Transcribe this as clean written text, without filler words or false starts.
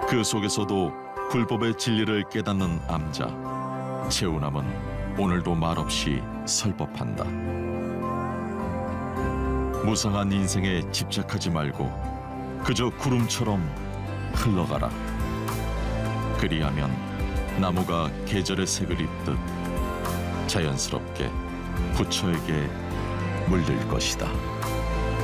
그 속에서도 불법의 진리를 깨닫는 암자 최우남은 오늘도 말없이 설법한다. 무상한 인생에 집착하지 말고 그저 구름처럼 흘러가라. 그리하면 나무가 계절의 색을 입듯 자연스럽게 부처에게 물들 것이다.